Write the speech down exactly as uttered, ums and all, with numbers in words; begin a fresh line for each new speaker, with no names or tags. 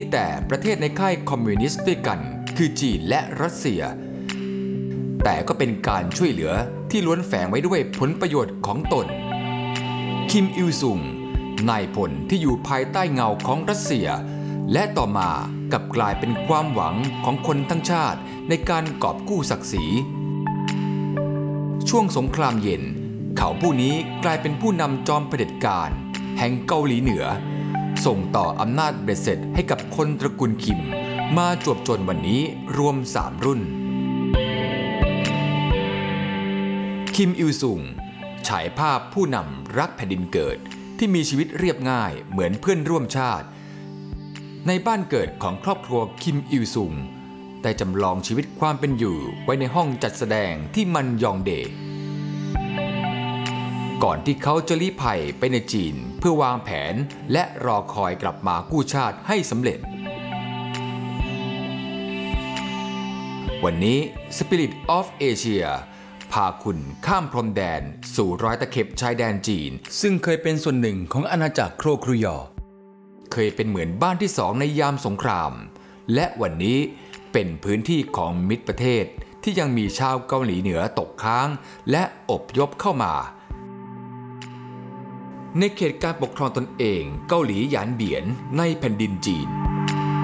แต่ประเทศในค่ายคอมมิวนิสต์ด้วยกันคือจีนและรัสเซียแต่ก็เป็นการช่วยเหลือที่ล้วนแฝงไว้ด้วยผลประโยชน์ของตนคิมอิลซุงนายพลที่อยู่ภายใต้เงาของรัสเซียและต่อมากลับกลายเป็นความหวังของคนทั้งชาติในการกอบกู้ศักดิ์ศรีช่วงสงครามเย็นเขาผู้นี้กลายเป็นผู้นำจอมเผด็จการแห่งเกาหลีเหนือส่งต่ออำนาจเบ็ดเสร็จให้กับคนตระกูลคิมมาจวบจนวันนี้รวมสามรุ่นคิมอิลซุงฉายภาพผู้นำรักแผ่นดินเกิดที่มีชีวิตเรียบง่ายเหมือนเพื่อนร่วมชาติในบ้านเกิดของครอบครัวคิมอิลซุงได้จำลองชีวิตความเป็นอยู่ไว้ในห้องจัดแสดงที่มันยองเดก่อนที่เขาจะลี้ภัยไปในจีนเพื่อวางแผนและรอคอยกลับมากู้ชาติให้สำเร็จวันนี้ Spirit of Asia พาคุณข้ามพรมแดนสู่รอยตะเข็บชายแดนจีนซึ่งเคยเป็นส่วนหนึ่งของอาณาจักรโครครุยอเคยเป็นเหมือนบ้านที่สองในยามสงครามและวันนี้เป็นพื้นที่ของมิตรประเทศที่ยังมีชาวเกาหลีเหนือตกค้างและอพยพเข้ามาในเขตการปกครองตนเองเกาหลีหยานเบียนในแผ่นดินจีน